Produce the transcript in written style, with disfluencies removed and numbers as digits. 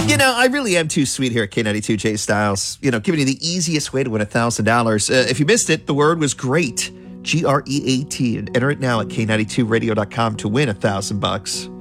You know, I really am too sweet here at K92, Jay Styles. You know, giving you the easiest way to win $1,000. If you missed it, the word was great. GREAT. And enter it now at K92radio.com to win $1,000.